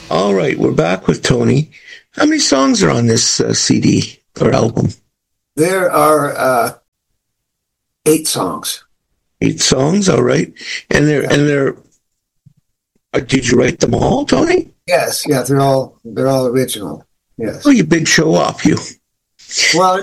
All right, we're back with Tony. How many songs are on this CD or album? There are 8 songs. 8 songs, all right. And they're. Did you write them all, Tony? Yes, yeah, they're all original. Yes. Oh, you big show off, you. Well,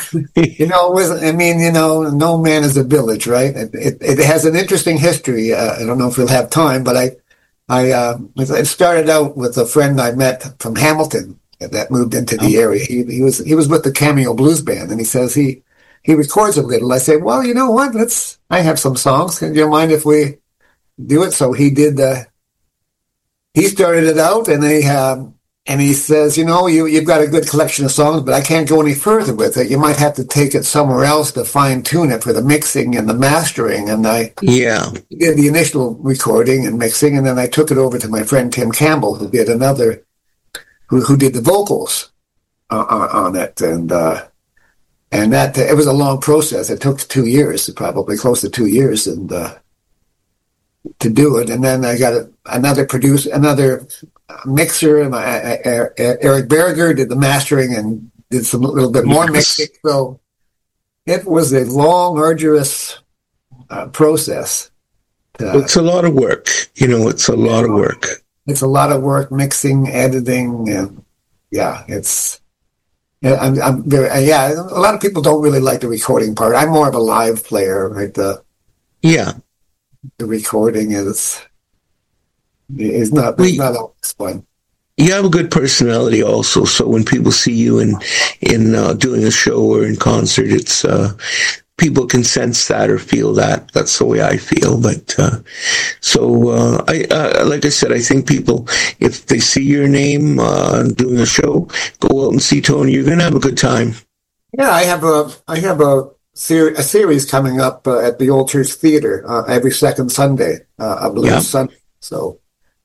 no man is a village, right? It has an interesting history. I don't know if we'll have time, but it started out with a friend I met from Hamilton that moved into the area. He was with the Cameo Blues Band, and he says he records a little. I say, well, you know what? I have some songs. Do you mind if we do it? So he did. He started it out, and he says, you've got a good collection of songs, but I can't go any further with it. You might have to take it somewhere else to fine tune it for the mixing and the mastering. And I did the initial recording and mixing, and then I took it over to my friend Tim Campbell, who did who did the vocals on it, and that it was a long process. It took 2 years, probably close to 2 years, and to do it. And then I got another mixer, and Eric Berger did the mastering and did some little bit more mixing. So it was a long, arduous process. It's a lot of work. It's a lot of work. It's a lot of work, mixing, editing, and I'm very, a lot of people don't really like the recording part. I'm more of a live player, right? The recording is not always fun. You have a good personality also, so when people see you in doing a show or in concert, it's people can sense that or feel that. That's the way I feel. But like I said, I think people, if they see your name doing a show, go out and see Tony. You're going to have a good time. Yeah, I have a series coming up at the Old Church Theater every second Sunday, a Blues Sunday. So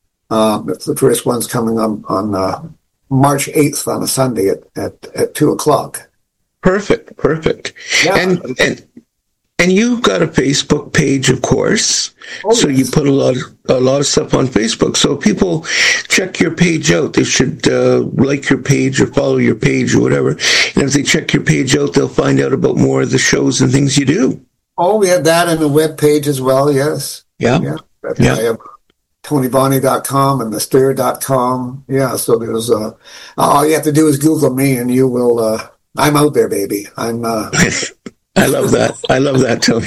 the first one's coming on March 8th on a Sunday at 2:00. Perfect. Yeah. And you've got a Facebook page, of course. So yes. You put a lot of stuff on Facebook. So people check your page out. They should like your page or follow your page or whatever. And if they check your page out, they'll find out about more of the shows and things you do. Oh, we have that on the web page as well. Yes. Yeah. I have TonyBonney.com and thestir.com. Yeah. So there's all you have to do is Google me, and you will. I'm out there, baby. I'm. I love that. I love that, Tony.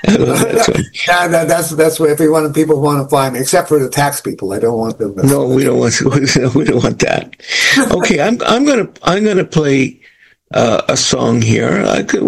Yeah, that's what everyone people want to find me, except for the tax people. I don't want them. No, we don't want. We don't want that. Okay, I'm gonna play a song here.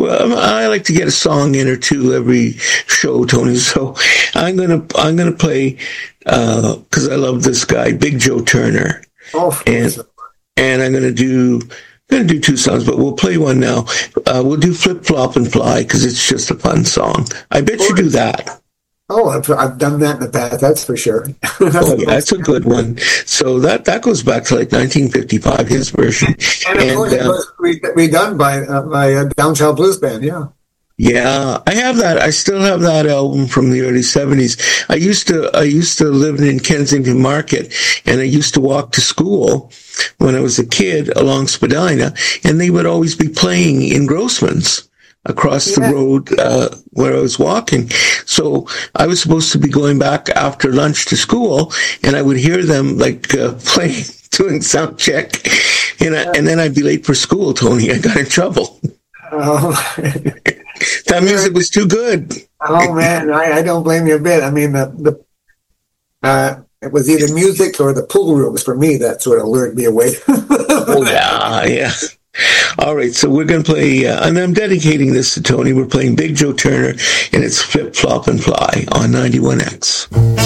I like to get a song in or two every show, Tony. So I'm gonna play because I love this guy, Big Joe Turner. Oh, and I'm gonna do 2 songs, but we'll play one now. We'll do Flip, Flop, and Fly, because it's just a fun song. I bet you do that. Oh, I've done that in the past, that's for sure. That's a good one. So that goes back to like 1955, his version. And of course, it was redone by Downtown Blues Band, yeah. Yeah, I have that. I still have that album from the early 70s. I used to live in Kensington Market, and I used to walk to school when I was a kid along Spadina, and they would always be playing in Grossman's across the road where I was walking. So I was supposed to be going back after lunch to school, and I would hear them playing, doing sound check, and then I'd be late for school, Tony. I got in trouble. Oh. That music was too good. Oh man, I don't blame you a bit. I mean, it was either music or the pool rooms for me that sort of lured me away. Oh yeah. All right, so we're going to play, and I'm dedicating this to Tony. We're playing Big Joe Turner, and it's Flip, Flop, and Fly on 91X.